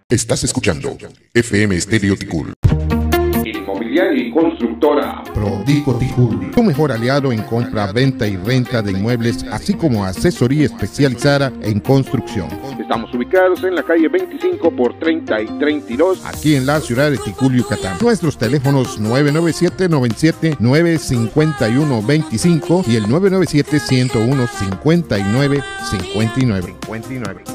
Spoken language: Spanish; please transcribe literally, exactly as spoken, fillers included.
Estás escuchando F M Estéreo Ticul. Inmobiliaria y constructora Prodico Ticul, tu mejor aliado en compra, venta y renta de inmuebles, así como asesoría especializada en construcción. Estamos ubicados en la calle veinticinco por treinta y treinta y dos, aquí en la ciudad de Ticul, Yucatán. Nuestros teléfonos nueve nueve siete, noventa y siete, nueve cinco uno, veinticinco y el nueve nueve siete, ciento uno, cincuenta y nueve cincuenta y nueve.